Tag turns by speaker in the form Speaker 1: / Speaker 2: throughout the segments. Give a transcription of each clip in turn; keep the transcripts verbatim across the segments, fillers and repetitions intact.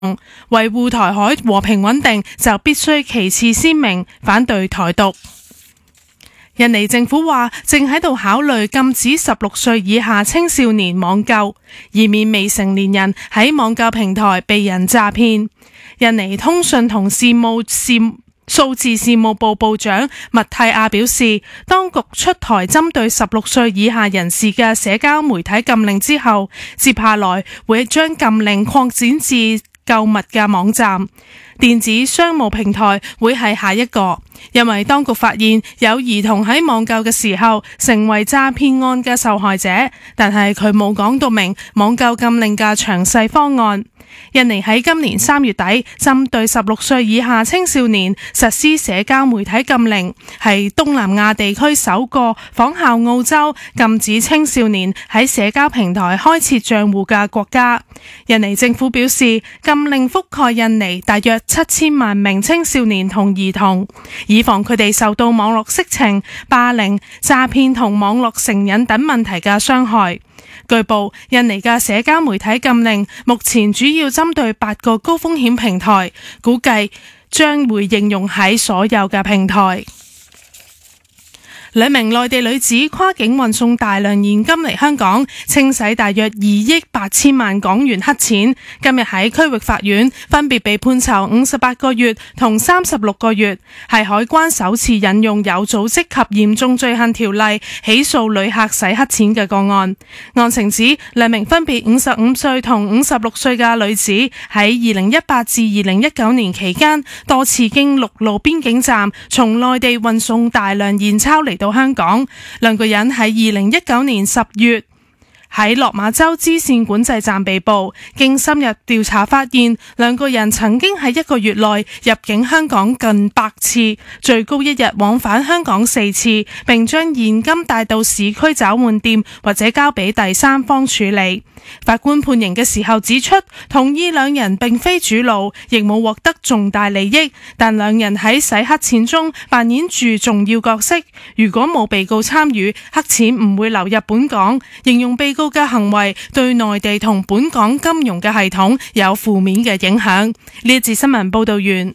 Speaker 1: 維護台海和平穩定就必須旗幟鮮明反對台獨。印尼政府話正喺度考慮禁止十六歲以下青少年網購，以免未成年人喺網購平台被人詐騙。印尼通訊同事務事數字事務部部長麥蒂亞表示，當局出台針對十六歲以下人士嘅社交媒體禁令之後，接下來會將禁令擴展至購物嘅網站。電子商務平台會係下一個，因為當局發現有兒童喺網購嘅時候成為詐騙案嘅受害者，但係佢冇講到明網購禁令嘅詳細方案。印尼喺今年三月底針對十六歲以下青少年實施社交媒體禁令，係東南亞地區首個仿效澳洲禁止青少年喺社交平台開設賬戶嘅國家。印尼政府表示，禁令覆蓋印尼大約七千萬名青少年同兒童，以防佢哋受到網絡色情、霸凌、詐騙同網絡成癮等問題嘅傷害。據報，印尼嘅社交媒體禁令目前主要針對八個高風險平台，估計將會應用喺所有嘅平台。兩名內地女子跨境運送大量現金嚟香港，清洗大約二億八千萬港元黑錢，今日喺區域法院分別被判囚五十八個月同三十六個月，係海關首次引用有組織及嚴重罪行條例起訴旅客洗黑錢嘅個案。案情指兩名分別五十五歲同五十六歲嘅女子喺二零一八至二零一九年期間，多次經陸路邊境站從內地運送大量現鈔嚟到香港。兩個人喺二零一九年十月喺落馬洲支線管制站被捕，經深入調查發現，兩個人曾經喺一個月內入境香港近百次，最高一日往返香港四次，並將現金帶到市區找換店或者交俾第三方處理。法官判刑嘅時候指出，同意兩人並非主腦，亦冇獲得重大利益，但兩人喺洗黑錢中扮演住重要角色。如果冇被告參與，黑錢唔會流入本港，形容被告嘅行為對內地同本港金融嘅系統有負面嘅影響。呢一節新聞報道完。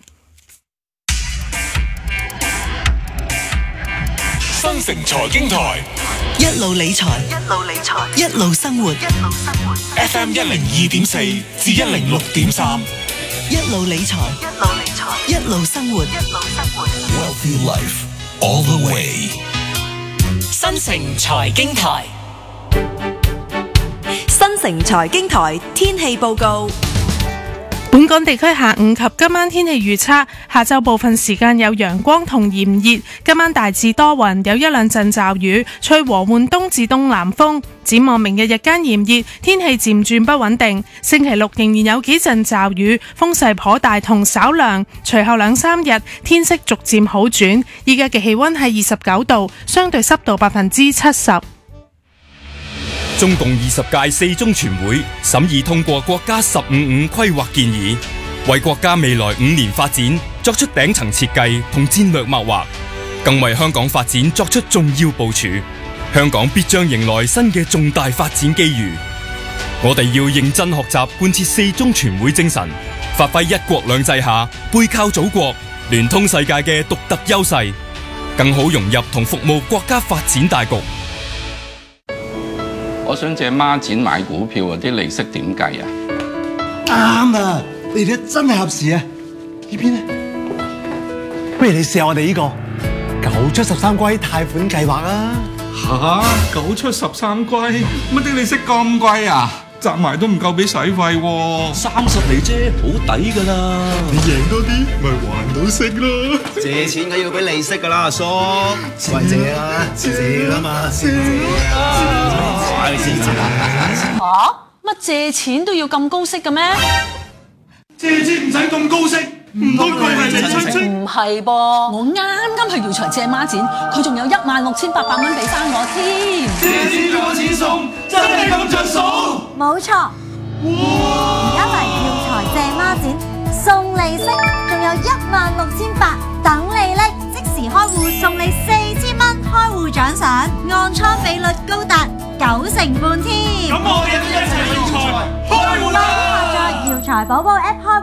Speaker 2: 新城財經台
Speaker 3: 一路理財，一路理財，一路生活，一路生活。
Speaker 2: F M 一零二點四至一零六點三，
Speaker 3: 一路理財，一路理財，一路生活，一路生活。
Speaker 2: Wealthy Life all the way。
Speaker 4: 新城財經台，
Speaker 3: 新城財經台天氣報告。
Speaker 1: 本港地區下午及今晚天氣預測，下晝部分時間有陽光同炎熱，今晚大致多雲，有一兩陣驟雨，吹和緩東至東南風。展望明日日間炎熱，天氣漸轉不穩定，星期六仍然有幾陣驟雨，風勢頗大同稍涼，隨後兩三日天色逐漸好轉。依家嘅氣溫係二十九度，相對濕度百分之七十。
Speaker 5: 中共二十屆四中全會審議通過國家十五五規劃建議，為國家未來五年發展作出頂層設計同戰略擘劃，更為香港發展作出重要部署。香港必將迎來新嘅重大發展機遇。我哋要認真學習貫徹四中全會精神，發揮一國兩制下背靠祖國、聯通世界嘅獨特優勢，更好融入同服務國家發展大局。
Speaker 6: 我想借孖展買股票啊，啲利息點計啊？
Speaker 7: 啱啊！你哋真係合時啊！呢邊呢？不如你試下我哋呢個九出十三歸貸款計劃啊！
Speaker 8: 吓，九出十三歸，乜啲利息咁貴啊？集埋都唔夠俾使費喎，
Speaker 9: 三十厘啫，好抵噶啦！
Speaker 8: 你贏多啲，咪還到息咯！
Speaker 9: 借錢梗要俾利息噶啦，阿叔。喂，借啊，借啊嘛，借啊！
Speaker 10: 吓？乜借錢都要咁高息嘅咩？
Speaker 8: 借錢唔使咁高息，唔通佢係你親戚？
Speaker 10: 唔係噃，我啱啱去耀才借孖展，佢仲有一萬六千八百蚊俾翻我添。
Speaker 8: 借錢仲有錢送，真係咁着數？
Speaker 11: 冇錯，而家嚟耀才借孖展，送利息，仲有一萬六千八等你拎，即時開戶送你四千蚊開戶獎賞，按倉比率高達九成半添。
Speaker 8: 咁我哋都一齊耀才開戶啦！
Speaker 11: 在耀才寶寶 App 開